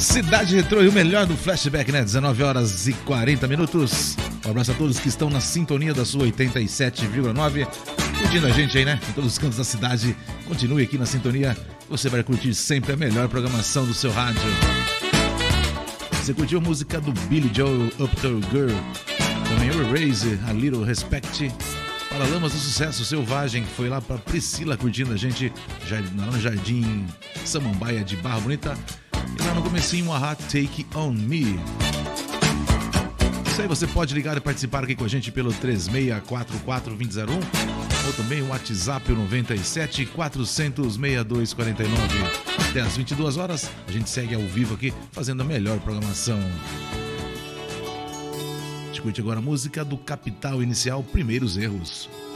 Cidade Retrô e o melhor do flashback, né? 19 horas e 40 minutos. Um abraço a todos que estão na sintonia da sua 87,9. Curtindo a gente aí, né? Em todos os cantos da cidade. Continue aqui na sintonia. Você vai curtir sempre a melhor programação do seu rádio. Você curtiu a música do Billy Joel, Uptown Girl. Também o Erase, A Little Respect. Paralamas do Sucesso Selvagem, que foi lá pra Priscila curtindo a gente lá no Jardim Samambaia de Barra Bonita. E lá no comecinho, a Take On Me. Isso aí, você pode ligar e participar aqui com a gente pelo 3644-2001 ou também o WhatsApp 97 400 6249. Até às 22 horas, a gente segue ao vivo aqui fazendo a melhor programação. A gente curte agora a música do Capital Inicial, Primeiros Erros.